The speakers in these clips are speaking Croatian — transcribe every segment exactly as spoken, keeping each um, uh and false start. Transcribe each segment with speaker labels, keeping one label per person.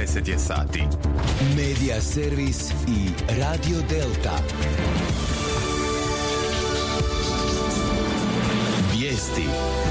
Speaker 1: deset je sati.
Speaker 2: Medija servis i Radio Delta. Vijesti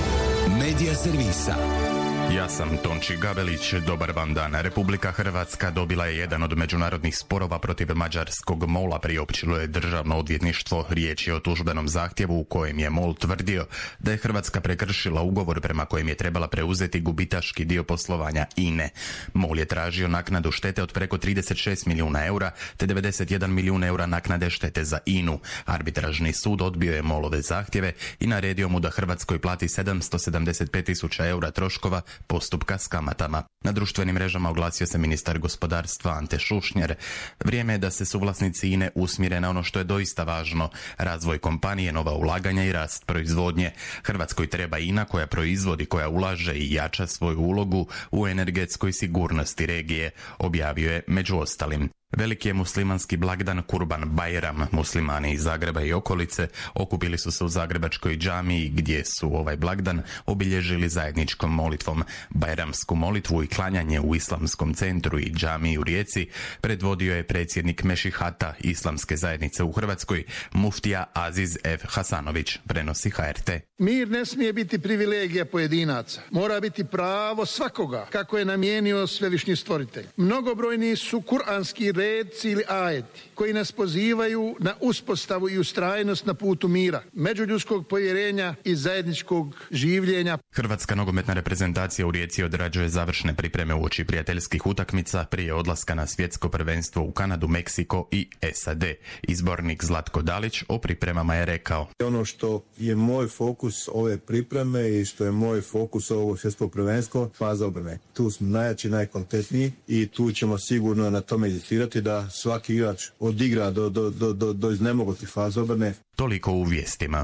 Speaker 2: Medija servisa.
Speaker 1: Ja sam Tonči Gabelić, dobar vam dan. Republika Hrvatska dobila je jedan od međunarodnih sporova protiv mađarskog MOL-a, priopćilo je državno odvjetništvo. Riječ je o tužbenom zahtjevu u kojem je MOL tvrdio da je Hrvatska prekršila ugovor prema kojem je trebala preuzeti gubitaški dio poslovanja I N E. MOL je tražio naknadu štete od preko trideset šest milijuna eura te devedeset jedan milijun eura naknade štete za I N U. Arbitražni sud odbio je MOL-ove zahtjeve i naredio mu da Hrvatskoj plati sedamsto sedamdeset pet tisuća eura troškova postupka s kamatama. Na društvenim mrežama oglasio se ministar gospodarstva Ante Šušnjar. Vrijeme je da se suvlasnici I N E usmjere na ono što je doista važno: razvoj kompanije, nova ulaganja i rast proizvodnje. Hrvatskoj treba I N A koja proizvodi, koja ulaže i jača svoju ulogu u energetskoj sigurnosti regije, objavio je među ostalim. Veliki je muslimanski blagdan Kurban Bajram. Muslimani iz Zagreba i okolice okupili su se u zagrebačkoj džamiji gdje su ovaj blagdan obilježili zajedničkom molitvom. Bajramsku molitvu i klanjanje u Islamskom centru i džamiji u Rijeci predvodio je predsjednik Mešihata Islamske zajednice u Hrvatskoj, muftija Aziz F. Hasanović, prenosi H R T.
Speaker 3: Mir ne smije biti privilegija pojedinaca. Mora biti pravo svakoga, kako je namijenio svevišnji stvoritelj. Mnogobrojni su kuranski reci ili ajeti koji nas pozivaju na uspostavu i ustrajnost na putu mira, međuljudskog povjerenja i zajedničkog življenja.
Speaker 1: Hrvatska nogometna reprezentacija u Rijeci odrađuje završne pripreme uoči prijateljskih utakmica prije odlaska na svjetsko prvenstvo u Kanadu, Meksiko i S A D. Izbornik Zlatko Dalić o pripremama je rekao:
Speaker 4: ono što je moj fokus ove pripreme i što je moj fokus ovog svjetskog prvenstva, faza obrane. Tu smo najjači, najkvalitetniji i tu ćemo sigurno na tome inzistirati da svaki igrač odigra do, do, do, do, do iznemogućih faza obrane.
Speaker 1: Toliko u vijestima.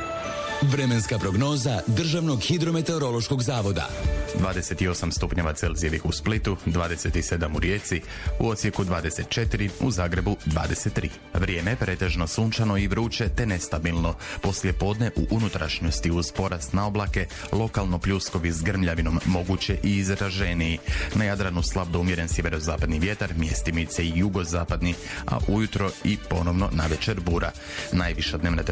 Speaker 2: Vremenska prognoza Državnog hidrometeorološkog zavoda.
Speaker 1: dvadeset osam stupnjeva Celzijevih u Splitu, dvadeset sedam u Rijeci, u Osijeku dvadeset četiri, u Zagrebu dvadeset tri. Vrijeme pretežno sunčano i vruće te nestabilno. Poslije podne u unutrašnjosti uz porast na oblake, lokalno pljuskovi s grmljavinom, moguće i izraženiji. Na Jadranu slab do umjeren sjeverozapadni vjetar, mjestimice i jugozapadni, a ujutro i ponovno navečer bura. Najviša dnevna